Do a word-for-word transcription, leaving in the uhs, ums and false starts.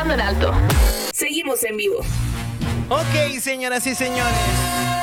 Hablando en Alto. Seguimos en vivo. Ok, señoras y señores.